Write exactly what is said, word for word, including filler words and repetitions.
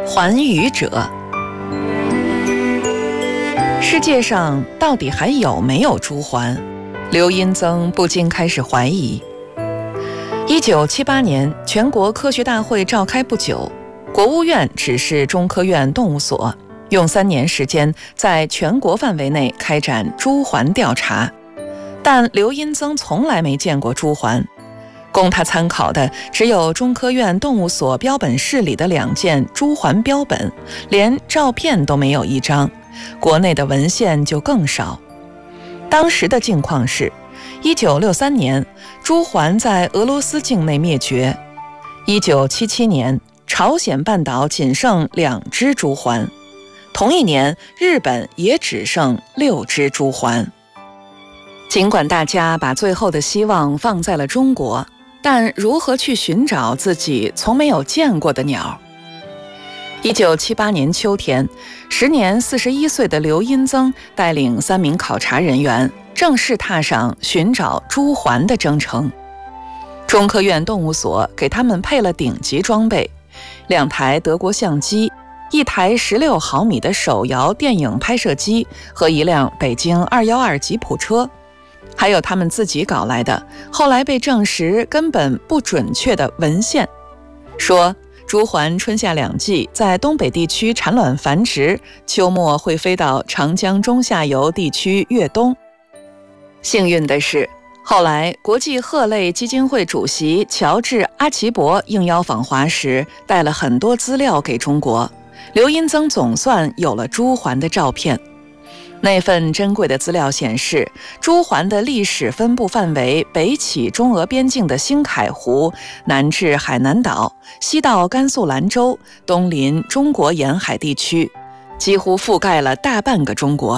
环宇者。世界上到底还有没有朱鹮？刘荫增不禁开始怀疑。一九七八年，全国科学大会召开不久，国务院指示中科院动物所用三年时间在全国范围内开展朱鹮调查，但刘荫增从来没见过朱鹮。供他参考的只有中科院动物所标本室里的两件朱鹮标本，连照片都没有一张，国内的文献就更少。当时的境况是一九六三年朱鹮在俄罗斯境内灭绝，一九七七年朝鲜半岛仅剩两只朱鹮，同一年日本也只剩六只朱鹮。尽管大家把最后的希望放在了中国，但如何去寻找自己从没有见过的鸟？一九七八年秋天，时年四十一岁的刘荫增带领三名考察人员正式踏上寻找朱鹮的征程。中科院动物所给他们配了顶级装备，两台德国相机，一台十六毫米的手摇电影拍摄机和一辆北京二一二吉普车，还有他们自己搞来的后来被证实根本不准确的文献，说朱鹮春夏两季在东北地区产卵繁殖，秋末会飞到长江中下游地区越冬。幸运的是，后来国际鹤类基金会主席乔治·阿奇伯应邀访华时，带了很多资料给中国，刘荫增总算有了朱鹮的照片。那份珍贵的资料显示，朱鹮的历史分布范围北起中俄边境的兴凯湖，南至海南岛，西到甘肃兰州，东临中国沿海地区，几乎覆盖了大半个中国。